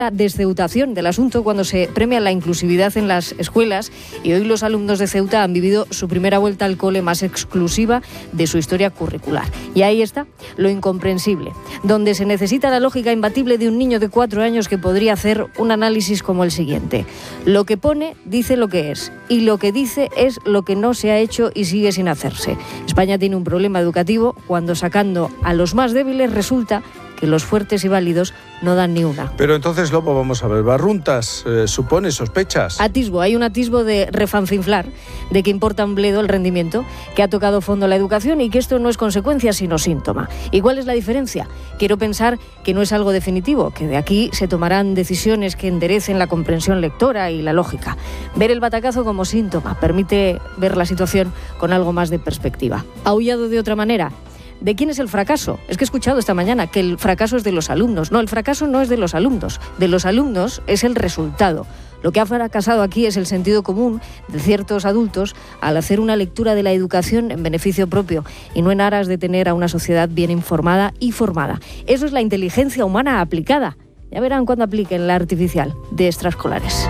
la desceutación del asunto cuando se premia la inclusividad en las escuelas, y hoy los alumnos de Ceuta han vivido su primera vuelta al cole más exclusiva de su historia curricular. Y ahí está lo incomprensible, donde se necesita la lógica imbatible de un niño de 4 años que podría hacer un análisis como el siguiente: lo que pone dice lo que es, y lo que dice es lo que no se ha hecho y sigue sin hacerse. España tiene un problema educativo cuando, sacando a los más débiles, resulta que los fuertes y válidos no dan ni una. Pero entonces, Lopo, vamos a ver, Barruntas, supone sospechas. Hay un atisbo de refanfinflar, de que importa un bledo el rendimiento, que ha tocado fondo la educación y que esto no es consecuencia sino síntoma. ¿Y cuál es la diferencia? Quiero pensar que no es algo definitivo, que de aquí se tomarán decisiones que enderecen la comprensión lectora y la lógica. Ver el batacazo como síntoma permite ver la situación con algo más de perspectiva. ¿Aullado de otra manera? ¿De quién es el fracaso? Es que he escuchado esta mañana que el fracaso es de los alumnos. No, el fracaso no es de los alumnos. De los alumnos es el resultado. Lo que ha fracasado aquí es el sentido común de ciertos adultos al hacer una lectura de la educación en beneficio propio y no en aras de tener a una sociedad bien informada y formada. Eso es la inteligencia humana aplicada. Ya verán cuando apliquen la artificial de extraescolares.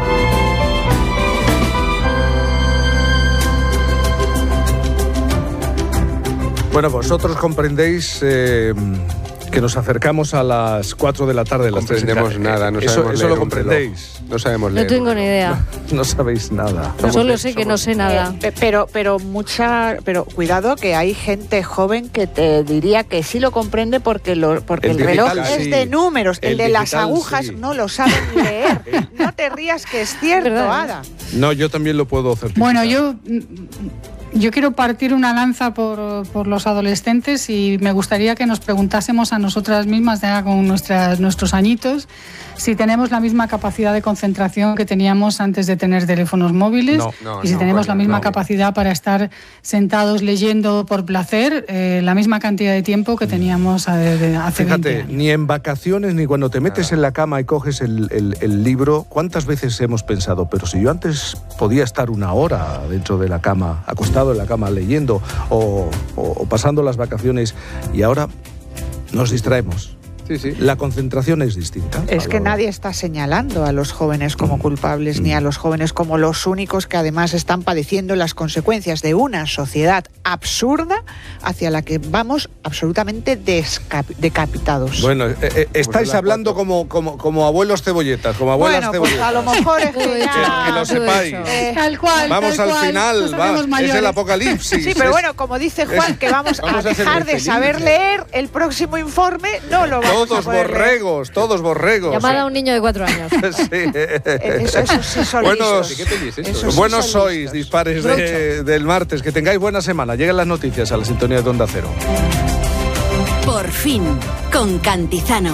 Bueno, vosotros comprendéis que nos acercamos a las 4 de la tarde. No comprendemos nada, no sabemos leer. Eso lo comprendéis. No sabemos leer. No tengo ni idea. No sabéis nada. Solo sé que no sé nada. Pero cuidado, que hay gente joven que te diría que sí lo comprende porque el reloj es de números. El de las agujas no lo saben leer. No te rías, que es cierto, Ada. No, yo también lo puedo certificar. Bueno, yo quiero partir una lanza por los adolescentes y me gustaría que nos preguntásemos a nosotras mismas, ya con nuestros añitos, si tenemos la misma capacidad de concentración que teníamos antes de tener teléfonos móviles y si tenemos la misma capacidad para estar sentados leyendo por placer la misma cantidad de tiempo que teníamos hace 20 años. Fíjate, ni en vacaciones ni cuando te metes en la cama y coges el libro, ¿cuántas veces hemos pensado, pero si yo antes podía estar 1 hora dentro de la cama, acostado en la cama leyendo o pasando las vacaciones, y ahora nos distraemos? Sí. La concentración es distinta. Es que nadie está señalando a los jóvenes como culpables, ni a los jóvenes como los únicos que además están padeciendo las consecuencias de una sociedad absurda hacia la que vamos absolutamente decapitados. Bueno, estáis hablando como abuelos cebolletas, como abuelas cebolletas. Pues a lo mejor es que ya... que lo sepáis. Tal cual. Vamos al final, es el apocalipsis. Sí, pero bueno, como dice Juan, que vamos a dejar de saber leer, el próximo informe no lo vamos todos borregos. Llamada a un niño de 4 años. Sí. Eso sí son buenos sois, dispares del martes. Que tengáis buena semana. Lleguen las noticias a la sintonía de Onda Cero. Por fin, con Cantizano.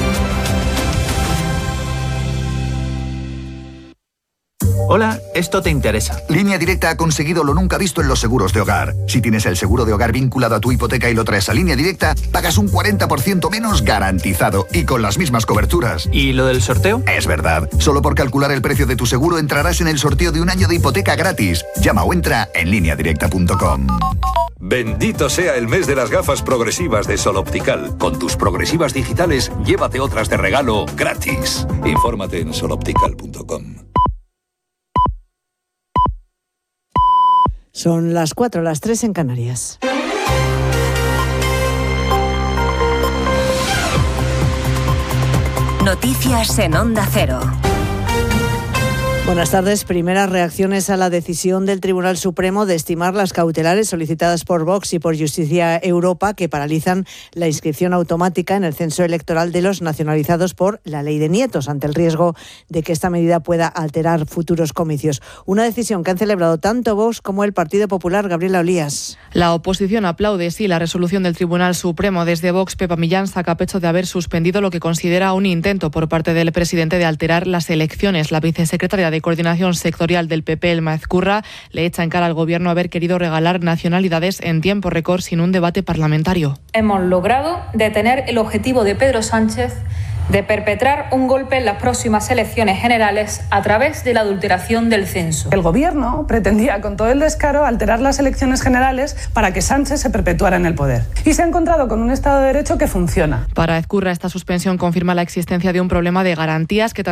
Hola, esto te interesa. Línea Directa ha conseguido lo nunca visto en los seguros de hogar. Si tienes el seguro de hogar vinculado a tu hipoteca y lo traes a Línea Directa, pagas un 40% menos garantizado y con las mismas coberturas. ¿Y lo del sorteo? Es verdad. Solo por calcular el precio de tu seguro entrarás en el sorteo de 1 año de hipoteca gratis. Llama o entra en lineadirecta.com. Bendito sea el mes de las gafas progresivas de Sol Optical. Con tus progresivas digitales, llévate otras de regalo gratis. Infórmate en soloptical.com. Son las 4, las 3 en Canarias. Noticias en Onda Cero. Buenas tardes. Primeras reacciones a la decisión del Tribunal Supremo de estimar las cautelares solicitadas por Vox y por Justicia Europa, que paralizan la inscripción automática en el censo electoral de los nacionalizados por la ley de nietos, ante el riesgo de que esta medida pueda alterar futuros comicios. Una decisión que han celebrado tanto Vox como el Partido Popular. Gabriela Olías. La oposición aplaude, sí, la resolución del Tribunal Supremo. Desde Vox, Pepa Millán saca pecho de haber suspendido lo que considera un intento por parte del presidente de alterar las elecciones. La vicesecretaria de Coordinación Sectorial del PP, Elma Ezcurra, le echa en cara al Gobierno haber querido regalar nacionalidades en tiempo récord sin un debate parlamentario. Hemos logrado detener el objetivo de Pedro Sánchez de perpetrar un golpe en las próximas elecciones generales a través de la adulteración del censo. El Gobierno pretendía con todo el descaro alterar las elecciones generales para que Sánchez se perpetuara en el poder. Y se ha encontrado con un Estado de Derecho que funciona. Para Ezcurra, esta suspensión confirma la existencia de un problema de garantías que